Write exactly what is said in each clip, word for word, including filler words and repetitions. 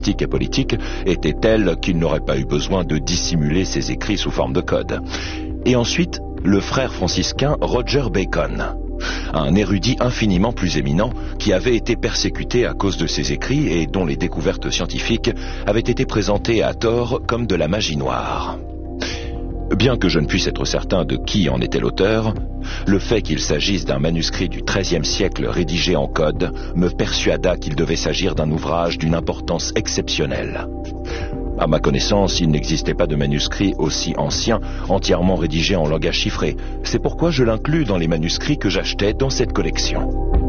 et politique était telle qu'il n'aurait pas eu besoin de dissimuler ses écrits sous forme de code. Et ensuite, le frère franciscain Roger Bacon, un érudit infiniment plus éminent qui avait été persécuté à cause de ses écrits et dont les découvertes scientifiques avaient été présentées à tort comme de la magie noire. Bien que je ne puisse être certain de qui en était l'auteur, le fait qu'il s'agisse d'un manuscrit du treizième siècle rédigé en code me persuada qu'il devait s'agir d'un ouvrage d'une importance exceptionnelle. À ma connaissance, il n'existait pas de manuscrit aussi ancien, entièrement rédigé en langage chiffré. C'est pourquoi je l'inclus dans les manuscrits que j'achetais dans cette collection.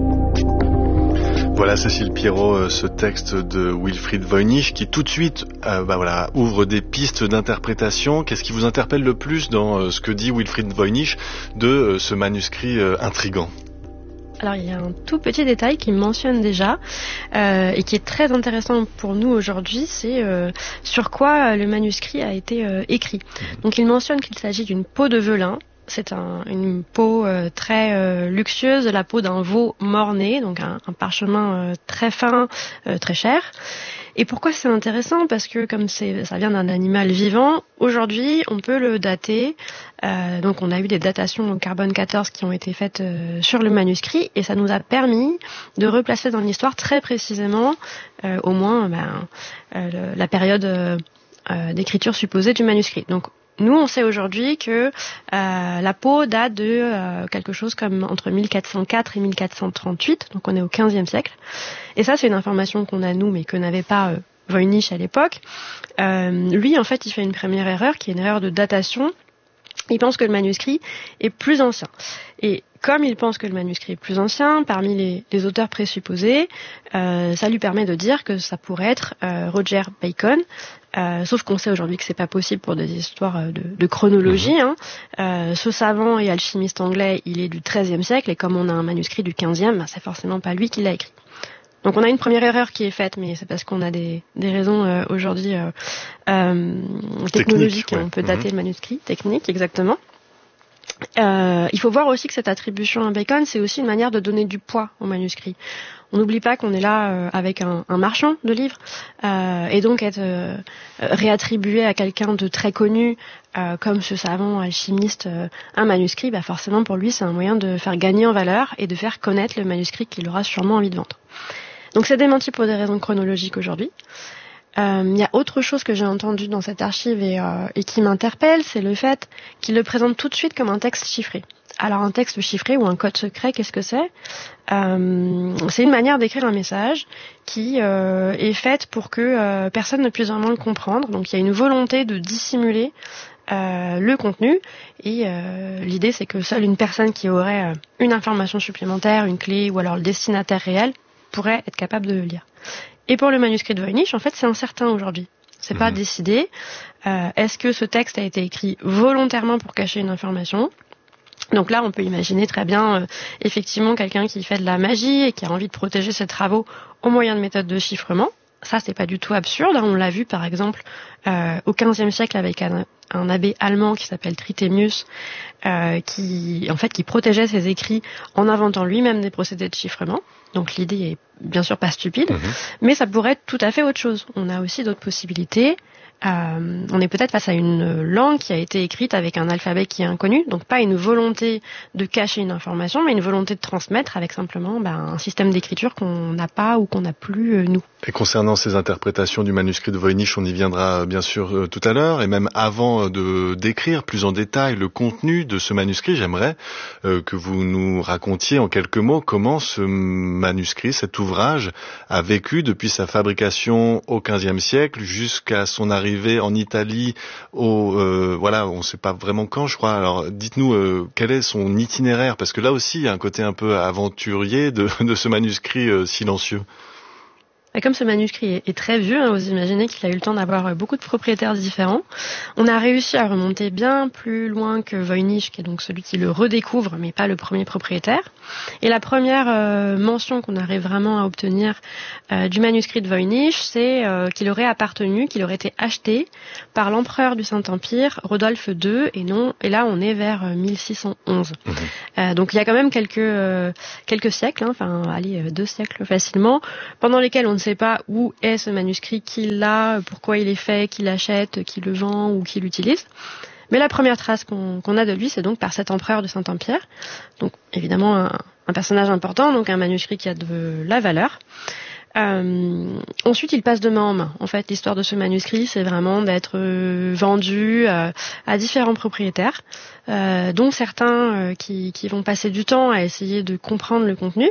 Voilà, Cécile Pirot, ce texte de Wilfried Voynich qui tout de suite euh, bah voilà, ouvre des pistes d'interprétation. Qu'est-ce qui vous interpelle le plus dans euh, ce que dit Wilfried Voynich de euh, ce manuscrit euh, intrigant ? Alors il y a un tout petit détail qui me mentionne déjà euh, et qui est très intéressant pour nous aujourd'hui, c'est euh, sur quoi le manuscrit a été euh, écrit. Donc il mentionne qu'il s'agit d'une peau de velin. C'est un, une peau euh, très euh, luxueuse, la peau d'un veau mort-né, donc un, un parchemin euh, très fin, euh, très cher. Et pourquoi c'est intéressant ? Parce que comme c'est, ça vient d'un animal vivant, aujourd'hui on peut le dater. Euh, donc on a eu des datations au carbone quatorze qui ont été faites euh, sur le manuscrit et ça nous a permis de replacer dans l'histoire très précisément, euh, au moins ben, euh, le, la période euh, euh, d'écriture supposée du manuscrit. Donc nous, on sait aujourd'hui que euh, la peau date de euh, quelque chose comme entre mille quatre cent quatre et mille quatre cent trente-huit, donc on est au quinzième siècle. Et ça, c'est une information qu'on a nous, mais que n'avait pas euh, Voynich à l'époque. Euh, lui, en fait, il fait une première erreur, qui est une erreur de datation. Il pense que le manuscrit est plus ancien. Et comme il pense que le manuscrit est plus ancien, parmi les, les auteurs présupposés, euh, ça lui permet de dire que ça pourrait être euh, Roger Bacon. Euh, sauf qu'on sait aujourd'hui que c'est pas possible pour des histoires de, de chronologie. Hein. Euh, ce savant et alchimiste anglais, il est du treizième siècle, et comme on a un manuscrit du quinzième, ben, c'est forcément pas lui qui l'a écrit. Donc on a une première erreur qui est faite, mais c'est parce qu'on a des, des raisons euh, aujourd'hui euh, euh, technologiques. Technique, ouais. On peut dater mmh. le manuscrit, technique, exactement. Euh, il faut voir aussi que cette attribution à Bacon, c'est aussi une manière de donner du poids au manuscrit. On n'oublie pas qu'on est là euh, avec un, un marchand de livres, euh, et donc être euh, réattribué à quelqu'un de très connu, euh, comme ce savant alchimiste, euh, un manuscrit, bah forcément pour lui c'est un moyen de faire gagner en valeur et de faire connaître le manuscrit qu'il aura sûrement envie de vendre. Donc c'est démenti pour des raisons chronologiques aujourd'hui. Il euh, y a autre chose que j'ai entendu dans cette archive et, euh, et qui m'interpelle, c'est le fait qu'il le présente tout de suite comme un texte chiffré. Alors un texte chiffré ou un code secret, qu'est-ce que c'est ? euh, C'est une manière d'écrire un message qui euh, est faite pour que euh, personne ne puisse vraiment le comprendre. Donc il y a une volonté de dissimuler euh, le contenu et euh, l'idée c'est que seule une personne qui aurait euh, une information supplémentaire, une clé ou alors le destinataire réel pourrait être capable de le lire. Et pour le manuscrit de Voynich, en fait, c'est incertain aujourd'hui. C'est mmh. pas décidé. Euh, est-ce que ce texte a été écrit volontairement pour cacher une information ? Donc là, on peut imaginer très bien, euh, effectivement, quelqu'un qui fait de la magie et qui a envie de protéger ses travaux au moyen de méthodes de chiffrement. Ça, c'est pas du tout absurde. On l'a vu, par exemple, euh, au quinzième siècle avec un, un abbé allemand qui s'appelle Trithemius, euh, qui, en fait, qui protégeait ses écrits en inventant lui-même des procédés de chiffrement. Donc l'idée est bien sûr pas stupide, mmh. mais ça pourrait être tout à fait autre chose. On a aussi d'autres possibilités. Euh, on est peut-être face à une langue qui a été écrite avec un alphabet qui est inconnu, donc pas une volonté de cacher une information, mais une volonté de transmettre avec simplement ben, un système d'écriture qu'on n'a pas ou qu'on n'a plus euh, nous. Et concernant ces interprétations du manuscrit de Voynich, on y viendra bien sûr euh, tout à l'heure, et même avant de décrire plus en détail le contenu de ce manuscrit, j'aimerais euh, que vous nous racontiez en quelques mots comment ce manuscrit, cet ouvrage, a vécu depuis sa fabrication au quinzième siècle jusqu'à son arrivée en Italie, au, euh, voilà, on ne sait pas vraiment quand, je crois. Alors, dites-nous euh, quel est son itinéraire, parce que là aussi, il y a un côté un peu aventurier de, de ce manuscrit euh, silencieux. Et comme ce manuscrit est, est très vieux, hein, vous imaginez qu'il a eu le temps d'avoir beaucoup de propriétaires différents. On a réussi à remonter bien plus loin que Voynich, qui est donc celui qui le redécouvre, mais pas le premier propriétaire. Et la première euh, mention qu'on arrive vraiment à obtenir euh, du manuscrit de Voynich, c'est euh, qu'il aurait appartenu, qu'il aurait été acheté par l'empereur du Saint-Empire, Rodolphe deux, et non, et là on est vers euh, mille six cent onze. Mmh. Euh, donc il y a quand même quelques euh, quelques siècles, hein, enfin allez deux siècles facilement, pendant lesquels on ne sait pas où est ce manuscrit, qui l'a, pourquoi il est fait, qui l'achète, qui le vend ou qui l'utilise. Mais la première trace qu'on, qu'on a de lui, c'est donc par cet empereur de Saint-Empire. Donc évidemment un, un personnage important, donc un manuscrit qui a de la valeur. Euh, ensuite, il passe de main en main. En fait, l'histoire de ce manuscrit, c'est vraiment d'être euh, vendu euh, à différents propriétaires, euh, dont certains euh, qui, qui vont passer du temps à essayer de comprendre le contenu.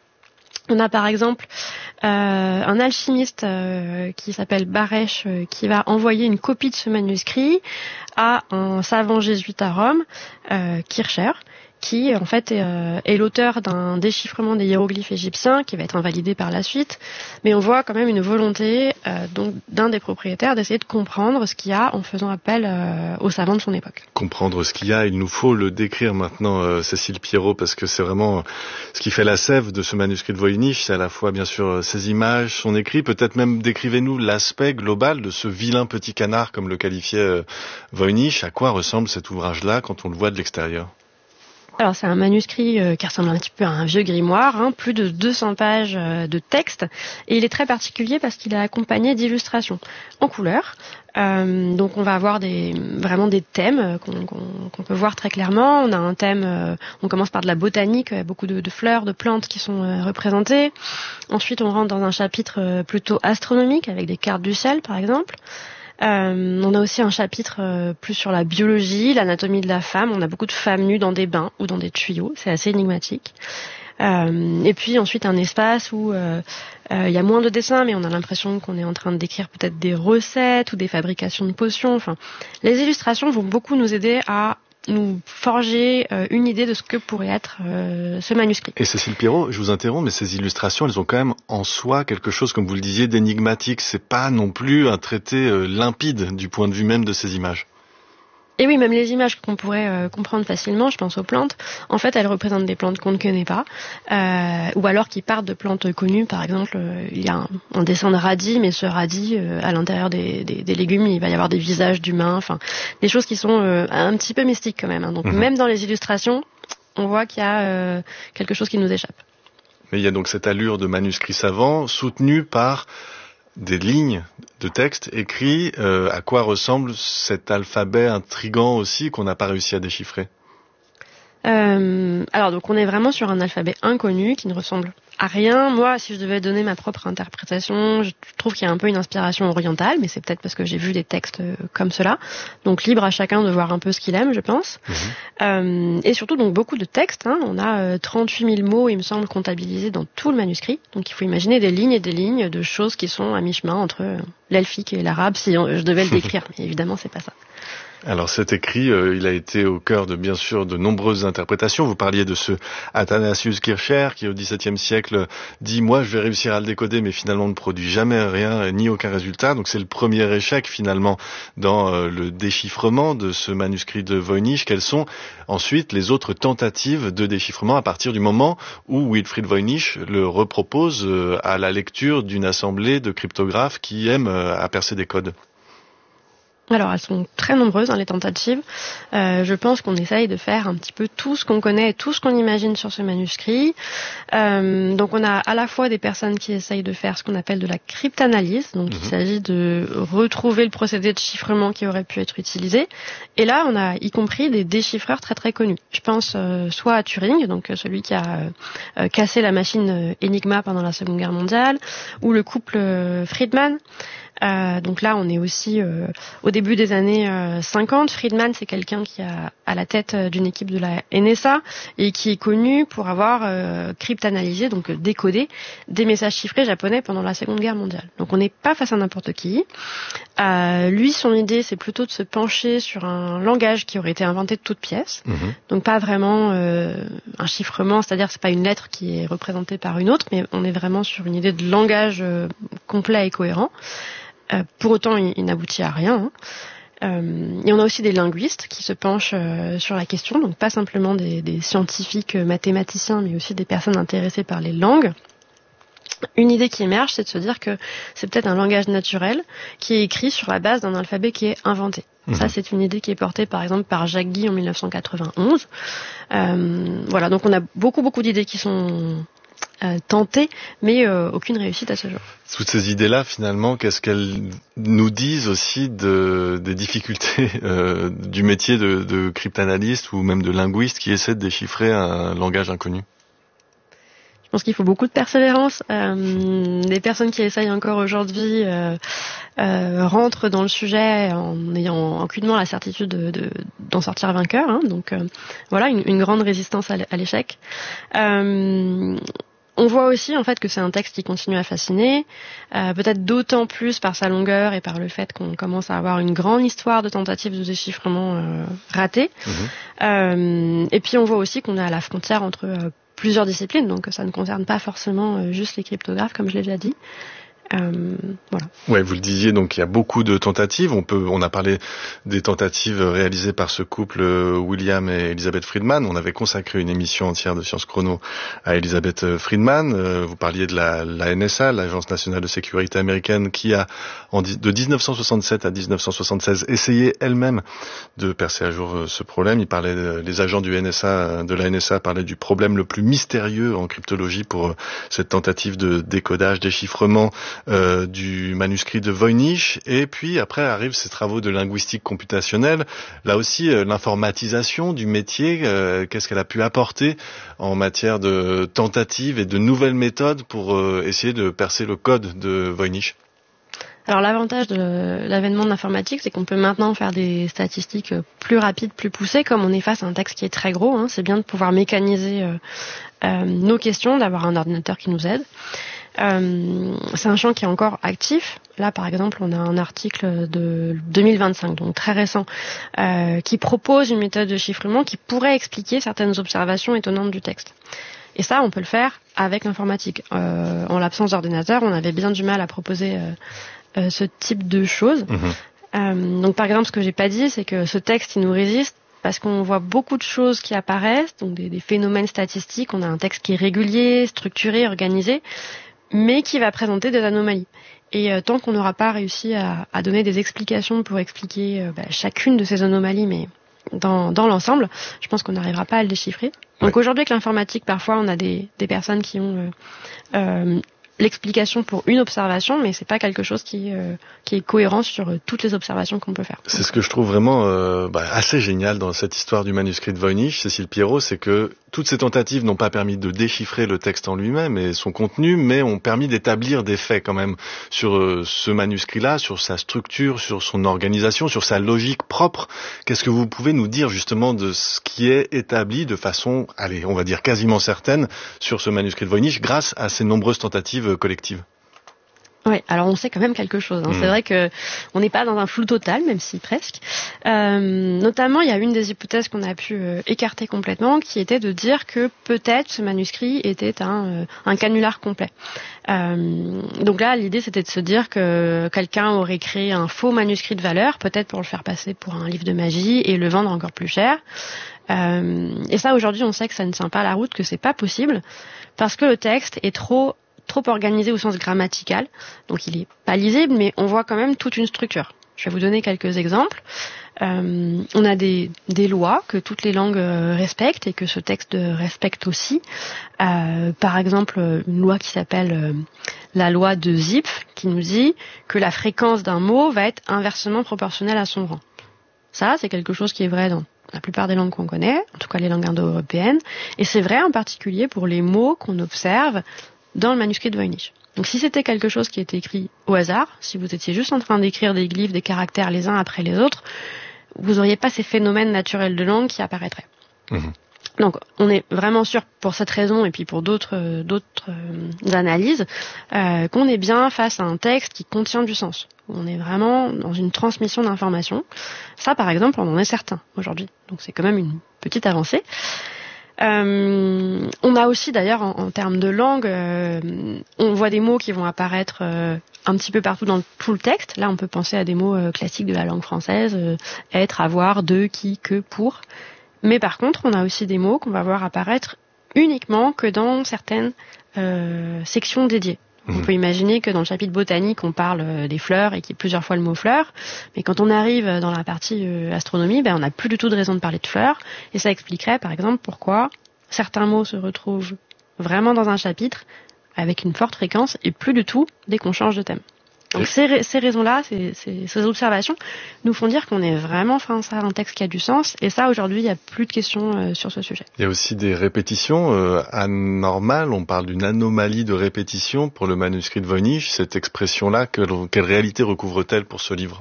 On a par exemple euh, un alchimiste euh, qui s'appelle Baresh euh, qui va envoyer une copie de ce manuscrit à un savant jésuite à Rome, euh, Kircher, qui en fait est, euh, est l'auteur d'un déchiffrement des hiéroglyphes égyptiens qui va être invalidé par la suite. Mais on voit quand même une volonté euh, donc d'un des propriétaires d'essayer de comprendre ce qu'il y a en faisant appel euh, aux savants de son époque. Comprendre ce qu'il y a, il nous faut le décrire maintenant, euh, Cécile Pierrot, parce que c'est vraiment ce qui fait la sève de ce manuscrit de Voynich. C'est à la fois bien sûr ses images, son écrit, peut-être même décrivez-nous l'aspect global de ce vilain petit canard, comme le qualifiait euh, Voynich. À quoi ressemble cet ouvrage-là quand on le voit de l'extérieur ? Alors c'est un manuscrit euh, qui ressemble un petit peu à un vieux grimoire, hein, plus de deux cents pages euh, de texte, et il est très particulier parce qu'il est accompagné d'illustrations en couleur. Euh, donc on va avoir des, vraiment des thèmes qu'on, qu'on, qu'on peut voir très clairement. On a un thème, euh, on commence par de la botanique, beaucoup de, de fleurs, de plantes qui sont euh, représentées. Ensuite on rentre dans un chapitre euh, plutôt astronomique avec des cartes du ciel par exemple. Euh, on a aussi un chapitre euh, plus sur la biologie, l'anatomie de la femme. On a beaucoup de femmes nues dans des bains ou dans des tuyaux. C'est assez énigmatique. Euh, et puis ensuite un espace où euh, euh, il y a moins de dessins, mais on a l'impression qu'on est en train de décrire peut-être des recettes ou des fabrications de potions. Enfin, les illustrations vont beaucoup nous aider à nous forger euh, une idée de ce que pourrait être euh, ce manuscrit. Et Cécile Pierrot, je vous interromps, mais ces illustrations, elles ont quand même en soi quelque chose, comme vous le disiez, d'énigmatique. C'est pas non plus un traité euh, limpide du point de vue même de ces images. Et oui, même les images qu'on pourrait euh, comprendre facilement, je pense aux plantes, en fait, elles représentent des plantes qu'on ne connaît pas, euh, ou alors qui partent de plantes connues. Par exemple, euh, il y a un, un dessin de radis, mais ce radis, euh, à l'intérieur des, des, des légumes, il va y avoir des visages d'humains, enfin, des choses qui sont euh, un petit peu mystiques quand même. Hein. Donc, mmh. même dans les illustrations, on voit qu'il y a euh, quelque chose qui nous échappe. Mais il y a donc cette allure de manuscrit savant, soutenue par des lignes de texte écrits. Euh, à quoi ressemble cet alphabet intrigant aussi qu'on n'a pas réussi à déchiffrer ? euh, Alors donc on est vraiment sur un alphabet inconnu qui ne ressemble à rien. Moi, si je devais donner ma propre interprétation, je trouve qu'il y a un peu une inspiration orientale, mais c'est peut-être parce que j'ai vu des textes comme cela. Donc libre à chacun de voir un peu ce qu'il aime, je pense. Mmh. Euh, et surtout donc beaucoup de textes. Hein. On a euh, trente-huit mille mots, il me semble, comptabilisés dans tout le manuscrit. Donc il faut imaginer des lignes et des lignes de choses qui sont à mi-chemin entre euh, l'elfique et l'arabe, si on, je devais le décrire. Mais évidemment, c'est pas ça. Alors cet écrit, euh, il a été au cœur de bien sûr de nombreuses interprétations. Vous parliez de ce Athanasius Kircher qui au dix-septième siècle dit « moi je vais réussir à le décoder mais finalement ne produit jamais rien ni aucun résultat ». Donc c'est le premier échec finalement dans euh, le déchiffrement de ce manuscrit de Voynich. Quelles sont ensuite les autres tentatives de déchiffrement à partir du moment où Wilfried Voynich le repropose euh, à la lecture d'une assemblée de cryptographes qui aiment euh, à percer des codes ? Alors, elles sont très nombreuses, hein, les tentatives. Euh, je pense qu'on essaye de faire un petit peu tout ce qu'on connaît et tout ce qu'on imagine sur ce manuscrit. Euh, donc, on a à la fois des personnes qui essayent de faire ce qu'on appelle de la cryptanalyse. Donc, mmh. il s'agit de retrouver le procédé de chiffrement qui aurait pu être utilisé. Et là, on a y compris des déchiffreurs très très connus. Je pense euh, soit à Turing, donc celui qui a euh, cassé la machine Enigma pendant la Seconde Guerre mondiale, ou le couple euh, Friedman. Euh, donc là, on est aussi euh, au début des années euh, cinquante. Friedman, c'est quelqu'un qui a à la tête d'une équipe de la N S A et qui est connu pour avoir euh, cryptanalysé, donc décodé, des messages chiffrés japonais pendant la Seconde Guerre mondiale. Donc on n'est pas face à n'importe qui. Euh, lui, son idée, c'est plutôt de se pencher sur un langage qui aurait été inventé de toutes pièces. Mmh. Donc pas vraiment euh, un chiffrement, c'est-à-dire c'est pas une lettre qui est représentée par une autre, mais on est vraiment sur une idée de langage euh, complet et cohérent. Euh, pour autant, il, il n'aboutit à rien. Hein. Euh, et on a aussi des linguistes qui se penchent euh, sur la question, donc pas simplement des, des scientifiques euh, mathématiciens, mais aussi des personnes intéressées par les langues. Une idée qui émerge, c'est de se dire que c'est peut-être un langage naturel qui est écrit sur la base d'un alphabet qui est inventé. Mmh. Ça, c'est une idée qui est portée, par exemple, par Jacques Guy en dix-neuf cent quatre-vingt-onze. Euh, voilà, donc on a beaucoup, beaucoup d'idées qui sont euh, tenté, mais euh, aucune réussite à ce jour. Toutes ces idées-là, finalement, qu'est-ce qu'elles nous disent aussi de, des difficultés euh, du métier de, de cryptanalyste ou même de linguiste qui essaie de déchiffrer un langage inconnu? Je pense qu'il faut beaucoup de persévérance. Euh, des personnes qui essayent encore aujourd'hui euh, euh, rentrent dans le sujet en ayant aucunement la certitude de, de, d'en sortir vainqueur. Hein. Donc euh, voilà, une, une grande résistance à l'échec. Euh, on voit aussi en fait que c'est un texte qui continue à fasciner, euh, peut-être d'autant plus par sa longueur et par le fait qu'on commence à avoir une grande histoire de tentatives de déchiffrement euh, ratées. Mmh. Euh, et puis on voit aussi qu'on est à la frontière entre euh, plusieurs disciplines, donc ça ne concerne pas forcément euh, juste les cryptographes, comme je l'ai déjà dit. Euh, voilà. Ouais, vous le disiez, donc il y a beaucoup de tentatives. On peut, on a parlé des tentatives réalisées par ce couple William et Elizabeth Friedman. On avait consacré une émission entière de Sciences Chrono à Elizabeth Friedman. Euh, vous parliez de la, la N S A, l'Agence nationale de sécurité américaine, qui a en, de dix-neuf cent soixante-sept à dix-neuf cent soixante-seize essayé elle-même de percer à jour ce problème. Il parlait, les agents du N S A, de la N S A parlaient du problème le plus mystérieux en cryptologie pour cette tentative de décodage, déchiffrement Euh, du manuscrit de Voynich. Et puis après arrivent ces travaux de linguistique computationnelle. Là aussi, euh, l'informatisation du métier, euh, qu'est-ce qu'elle a pu apporter en matière de tentatives et de nouvelles méthodes pour euh, essayer de percer le code de Voynich? Alors l'avantage de l'avènement de l'informatique, c'est qu'on peut maintenant faire des statistiques plus rapides, plus poussées, comme on est face à un texte qui est très gros. Hein. C'est bien de pouvoir mécaniser euh, euh, nos questions, d'avoir un ordinateur qui nous aide. Euh, c'est un champ qui est encore actif. Là, par exemple, on a un article de deux mille vingt-cinq, donc très récent, euh, qui propose une méthode de chiffrement qui pourrait expliquer certaines observations étonnantes du texte. Et ça, on peut le faire avec l'informatique. Euh, en l'absence d'ordinateur, on avait bien du mal à proposer euh, euh, ce type de choses. Mmh. Euh, donc, par exemple, ce que j'ai pas dit, c'est que ce texte, il nous résiste parce qu'on voit beaucoup de choses qui apparaissent, donc des, des phénomènes statistiques. On a un texte qui est régulier, structuré, organisé, mais qui va présenter des anomalies. Et euh, tant qu'on n'aura pas réussi à, à donner des explications pour expliquer euh, bah, chacune de ces anomalies, mais dans, dans l'ensemble, je pense qu'on n'arrivera pas à le déchiffrer. Donc ouais. Aujourd'hui, avec l'informatique, parfois, on a des, des personnes qui ont euh, euh, l'explication pour une observation, mais c'est pas quelque chose qui, euh, qui est cohérent sur euh, toutes les observations qu'on peut faire. C'est ce que je trouve vraiment euh, bah, assez génial dans cette histoire du manuscrit de Voynich, Cécile Pierrot, c'est que toutes ces tentatives n'ont pas permis de déchiffrer le texte en lui-même et son contenu, mais ont permis d'établir des faits quand même sur euh, ce manuscrit-là, sur sa structure, sur son organisation, sur sa logique propre. Qu'est-ce que vous pouvez nous dire justement de ce qui est établi de façon, allez, on va dire quasiment certaine, sur ce manuscrit de Voynich grâce à ces nombreuses tentatives collectives? Oui, alors on sait quand même quelque chose. Hein. Mmh. C'est vrai que on n'est pas dans un flou total, même si presque. Euh, notamment, il y a une des hypothèses qu'on a pu euh, écarter complètement, qui était de dire que peut-être ce manuscrit était un, euh, un canular complet. Euh, donc là, l'idée, c'était de se dire que quelqu'un aurait créé un faux manuscrit de valeur, peut-être pour le faire passer pour un livre de magie et le vendre encore plus cher. Euh, et ça, aujourd'hui, on sait que ça ne tient pas la route, que c'est pas possible, parce que le texte est trop trop organisé au sens grammatical, donc il est pas lisible, mais on voit quand même toute une structure. Je vais vous donner quelques exemples. Euh, on a des, des lois que toutes les langues respectent et que ce texte respecte aussi. Euh, par exemple, une loi qui s'appelle euh, la loi de Zipf, qui nous dit que la fréquence d'un mot va être inversement proportionnelle à son rang. Ça, c'est quelque chose qui est vrai dans la plupart des langues qu'on connaît, en tout cas les langues indo-européennes, et c'est vrai en particulier pour les mots qu'on observe dans le manuscrit de Voynich. Donc si c'était quelque chose qui était écrit au hasard, si vous étiez juste en train d'écrire des glyphes, des caractères les uns après les autres, vous n'auriez pas ces phénomènes naturels de langue qui apparaîtraient. Mmh. Donc on est vraiment sûr pour cette raison et puis pour d'autres, euh, d'autres euh, analyses euh, qu'on est bien face à un texte qui contient du sens. On est vraiment dans une transmission d'informations. Ça par exemple on en est certain aujourd'hui. Donc c'est quand même une petite avancée. Euh, on a aussi d'ailleurs en, en termes de langue, euh, on voit des mots qui vont apparaître euh, un petit peu partout dans tout le texte. Là on peut penser à des mots euh, classiques de la langue française, euh, être, avoir, de, qui, que, pour. Mais par contre on a aussi des mots qu'on va voir apparaître uniquement que dans certaines euh, sections dédiées. Mmh. On peut imaginer que dans le chapitre botanique on parle des fleurs et qu'il y ait plusieurs fois le mot fleur, mais quand on arrive dans la partie euh, astronomie, ben, on n'a plus du tout de raison de parler de fleurs, et ça expliquerait par exemple pourquoi certains mots se retrouvent vraiment dans un chapitre, avec une forte fréquence, et plus du tout dès qu'on change de thème. Donc ces, ces raisons-là, ces, ces, ces observations nous font dire qu'on est vraiment face à un texte qui a du sens, et ça aujourd'hui il n'y a plus de questions euh, sur ce sujet. Il y a aussi des répétitions euh, anormales, on parle d'une anomalie de répétition pour le manuscrit de Voynich. Cette expression-là, que, quelle réalité recouvre-t-elle pour ce livre ?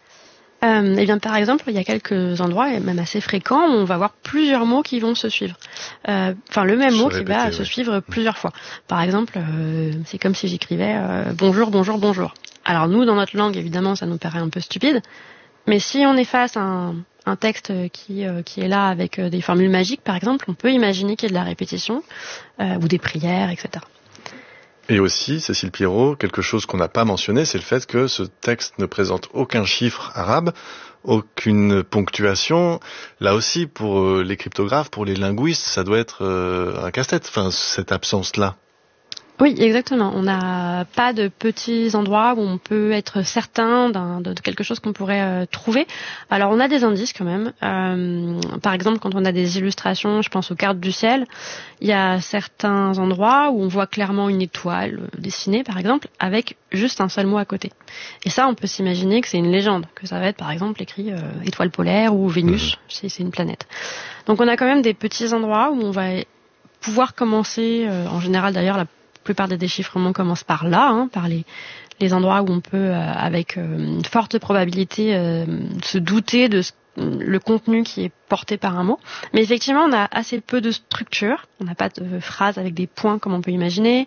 Euh, et bien par exemple, il y a quelques endroits, et même assez fréquents, où on va voir plusieurs mots qui vont se suivre. Euh, enfin, le même se mot répéter, qui va ouais. se suivre plusieurs fois. Par exemple, euh, c'est comme si j'écrivais euh, bonjour, bonjour, bonjour. Alors nous, dans notre langue, évidemment, ça nous paraît un peu stupide, mais si on est face à un, un texte qui, euh, qui est là avec euh, des formules magiques, par exemple, on peut imaginer qu'il y a de la répétition, euh, ou des prières, et cetera. Et aussi, Cécile Pirot, quelque chose qu'on n'a pas mentionné, c'est le fait que ce texte ne présente aucun chiffre arabe, aucune ponctuation. Là aussi, pour euh, les cryptographes, pour les linguistes, ça doit être euh, un casse-tête, enfin, cette absence-là. Oui, exactement. On n'a pas de petits endroits où on peut être certain d'un, de quelque chose qu'on pourrait euh, trouver. Alors, on a des indices quand même. Euh, par exemple, quand on a des illustrations, je pense aux cartes du ciel, il y a certains endroits où on voit clairement une étoile euh, dessinée, par exemple, avec juste un seul mot à côté. Et ça, on peut s'imaginer que c'est une légende, que ça va être, par exemple, écrit euh, étoile polaire ou Vénus, mmh. si c'est une planète. Donc, on a quand même des petits endroits où on va pouvoir commencer, euh, en général d'ailleurs, la La plupart des déchiffrements commencent par là, hein, par les, les endroits où on peut, euh, avec euh, une forte probabilité, euh, se douter de ce, le contenu qui est porté par un mot. Mais effectivement, on a assez peu de structure. On n'a pas de phrase avec des points comme on peut imaginer,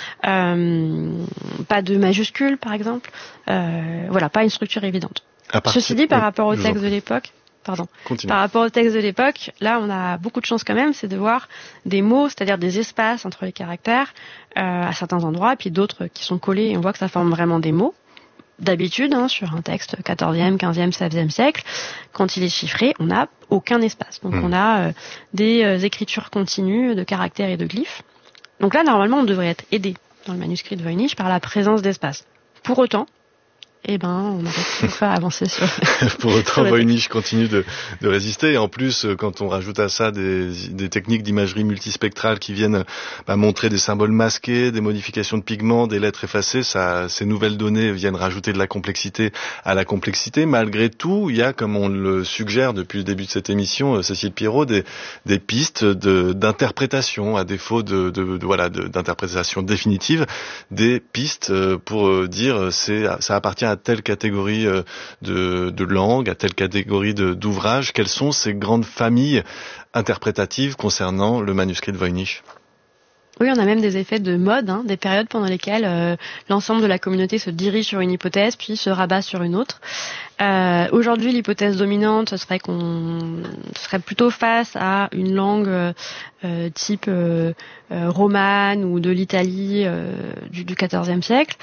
euh, pas de majuscules, par exemple. Euh, voilà, pas une structure évidente. Partir... Ceci dit, par oui, rapport au texte de l'époque, Pardon. Continue. Par rapport au texte de l'époque, là, on a beaucoup de chance quand même, c'est de voir des mots, c'est-à-dire des espaces entre les caractères, euh, à certains endroits, puis d'autres qui sont collés, et on voit que ça forme vraiment des mots. D'habitude, hein, sur un texte quatorzième, quinzième, seizième siècle, quand il est chiffré, on n'a aucun espace. Donc, mmh. on a euh, des euh, écritures continues de caractères et de glyphes. Donc là, normalement, on devrait être aidé dans le manuscrit de Voynich par la présence d'espace. Pour autant, eh ben, on n'arrive pas à avancer sur... Pour autant, Voynich continue de, de résister. Et en plus, quand on rajoute à ça des, des techniques d'imagerie multispectrale qui viennent bah, montrer des symboles masqués, des modifications de pigments, des lettres effacées, ça, ces nouvelles données viennent rajouter de la complexité à la complexité. Malgré tout, il y a, comme on le suggère depuis le début de cette émission, Cécile Pirot, des, des pistes de, d'interprétation, à défaut de, de, de, voilà, de, d'interprétation définitive, des pistes pour dire c'est, ça appartient à telle catégorie de, de langue, à telle catégorie de, d'ouvrage. Quelles sont ces grandes familles interprétatives concernant le manuscrit de Voynich ? Oui, on a même des effets de mode, hein, des périodes pendant lesquelles euh, l'ensemble de la communauté se dirige sur une hypothèse, puis se rabat sur une autre. Euh, aujourd'hui, l'hypothèse dominante, ce serait qu'on serait plutôt face à une langue euh, type euh, euh, romane ou de l'Italie euh, du, du quatorzième siècle.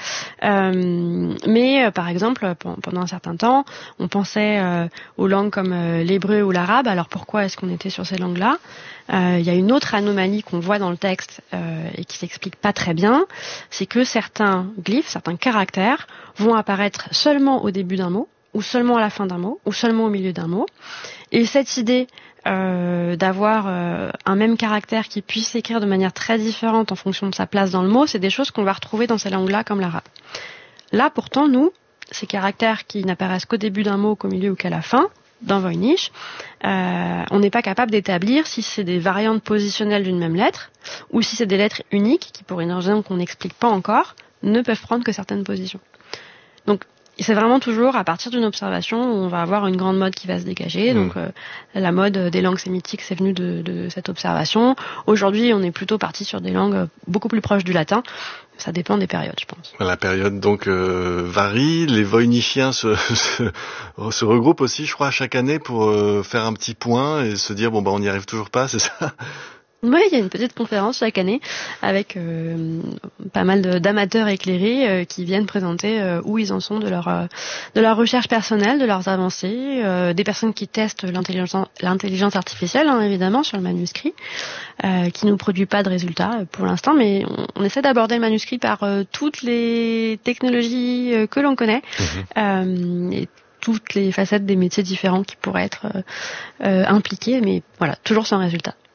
Euh, mais, euh, par exemple, pendant un certain temps, on pensait euh, aux langues comme euh, l'hébreu ou l'arabe. Alors pourquoi est-ce qu'on était sur ces langues-là ? Euh, il y a une autre anomalie qu'on voit dans le texte euh, et qui s'explique pas très bien, c'est que certains glyphes, certains caractères vont apparaître seulement au début d'un mot, ou seulement à la fin d'un mot, ou seulement au milieu d'un mot. Et cette idée euh, d'avoir euh, un même caractère qui puisse s'écrire de manière très différente en fonction de sa place dans le mot, c'est des choses qu'on va retrouver dans ces langues-là comme l'arabe. Là, pourtant, nous, ces caractères qui n'apparaissent qu'au début d'un mot, qu'au milieu ou qu'à la fin, dans Voynich, euh, on n'est pas capable d'établir si c'est des variantes positionnelles d'une même lettre ou si c'est des lettres uniques qui, pour une raison qu'on n'explique pas encore, ne peuvent prendre que certaines positions. Donc, c'est vraiment toujours à partir d'une observation où on va avoir une grande mode qui va se dégager. Mmh. Donc, euh, la mode des langues sémitiques, c'est venu de, de cette observation. Aujourd'hui, on est plutôt parti sur des langues beaucoup plus proches du latin. Ça dépend des périodes, je pense. La période, donc, euh, varie. Les Voynichiens se, se, se regroupent aussi, je crois, chaque année pour euh, faire un petit point et se dire, bon, bah, on n'y arrive toujours pas, c'est ça ? Oui, il y a une petite conférence chaque année avec euh, pas mal de, d'amateurs éclairés euh, qui viennent présenter euh, où ils en sont de leur euh, de leur recherche personnelle, de leurs avancées, euh, des personnes qui testent l'intelligence, l'intelligence artificielle, hein, évidemment, sur le manuscrit, euh, qui nous produit pas de résultats euh, pour l'instant, mais on, on essaie d'aborder le manuscrit par euh, toutes les technologies euh, que l'on connaît. Mmh. Euh, et toutes les facettes des métiers différents qui pourraient être euh, euh, impliqués, mais voilà, toujours sans résultat.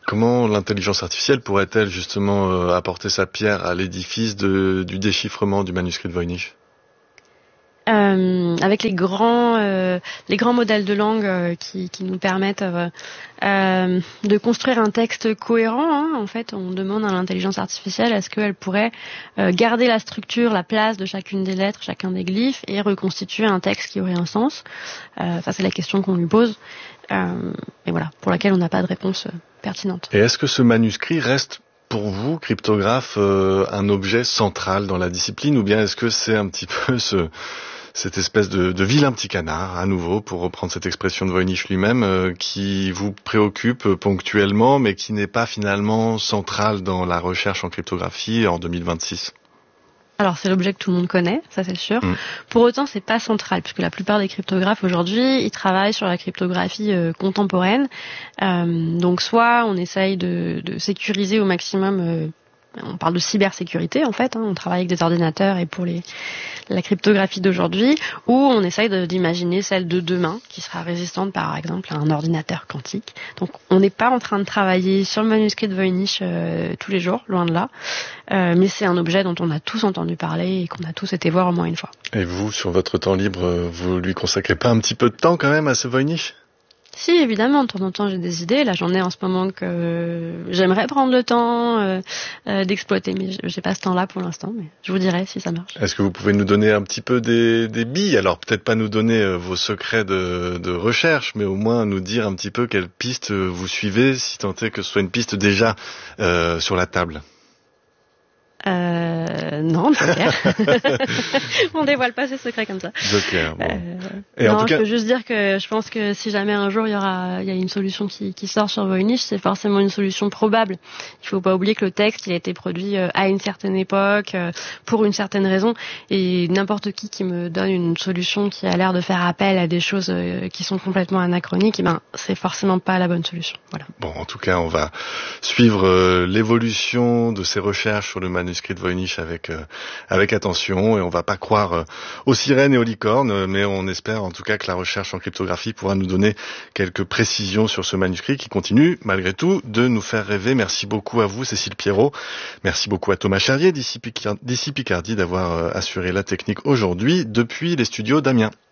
Comment l'intelligence artificielle pourrait-elle justement euh, apporter sa pierre à l'édifice de, du déchiffrement du manuscrit de Voynich ? Euh, avec les grands, euh, les grands modèles de langue euh, qui, qui nous permettent euh, euh, de construire un texte cohérent. Hein. En fait, on demande à l'intelligence artificielle est-ce qu'elle pourrait euh, garder la structure, la place de chacune des lettres, chacun des glyphes, et reconstituer un texte qui aurait un sens. Euh, ça, c'est la question qu'on lui pose, euh, et voilà, pour laquelle on n'a pas de réponse euh, pertinente. Et est-ce que ce manuscrit reste pour vous, cryptographe, euh, un objet central dans la discipline, ou bien est-ce que c'est un petit peu ce cette espèce de, de vilain petit canard, à nouveau, pour reprendre cette expression de Voynich lui-même, euh, qui vous préoccupe ponctuellement, mais qui n'est pas finalement central dans la recherche en cryptographie en deux mille vingt-six? Alors c'est l'objet que tout le monde connaît, ça c'est sûr. Mmh. Pour autant, c'est pas central, puisque la plupart des cryptographes aujourd'hui, ils travaillent sur la cryptographie euh, contemporaine. Euh, donc soit on essaye de, de sécuriser au maximum. Euh, On parle de cybersécurité en fait, hein, on travaille avec des ordinateurs et pour les, la cryptographie d'aujourd'hui, ou on essaye de, d'imaginer celle de demain, qui sera résistante par exemple à un ordinateur quantique. Donc on n'est pas en train de travailler sur le manuscrit de Voynich euh, tous les jours, loin de là, euh, mais c'est un objet dont on a tous entendu parler et qu'on a tous été voir au moins une fois. Et vous, sur votre temps libre, vous lui consacrez pas un petit peu de temps quand même à ce Voynich ? Si, évidemment, de temps en temps j'ai des idées. Là, j'en ai en ce moment que j'aimerais prendre le temps euh, euh, d'exploiter, mais j'ai pas ce temps-là pour l'instant. Mais je vous dirai si ça marche. Est-ce que vous pouvez nous donner un petit peu des, des billes ? Alors peut-être pas nous donner euh, vos secrets de, de recherche, mais au moins nous dire un petit peu quelle piste vous suivez, si tant est que ce soit une piste déjà euh, sur la table. Euh, non, Joker. On dévoile pas ses secrets comme ça. Joker, bon. Euh, Et non, en tout cas... je peux juste dire que je pense que si jamais un jour il y aura, il y a une solution qui, qui sort sur Voynich, c'est forcément une solution probable. Il faut pas oublier que le texte, il a été produit à une certaine époque, pour une certaine raison, et n'importe qui qui me donne une solution qui a l'air de faire appel à des choses qui sont complètement anachroniques, eh ben, c'est forcément pas la bonne solution. Voilà. Bon, en tout cas, on va suivre euh, l'évolution de ces recherches sur le manuscrit de Voynich avec euh, avec attention, et on va pas croire euh, aux sirènes et aux licornes, mais on espère en tout cas que la recherche en cryptographie pourra nous donner quelques précisions sur ce manuscrit qui continue malgré tout de nous faire rêver. Merci beaucoup à vous, Cécile Pierrot. Merci beaucoup à Thomas Charrier d'ici Picardie d'avoir euh, assuré la technique aujourd'hui depuis les studios d'Amiens.